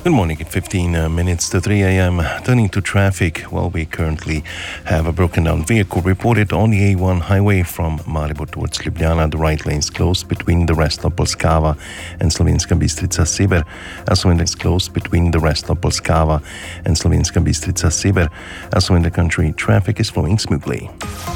Good morning at 15 minutes to 3 a.m. Turning to traffic, well, we currently have a broken down vehicle reported on the A1 highway from Maribor towards Ljubljana. The right lane is closed between the Resno Polskava and Slovenska Bistrica Sever. Also in the closed between the Resno Polskava and Slovenska Bistrica Sever. Also in the country, traffic is flowing smoothly.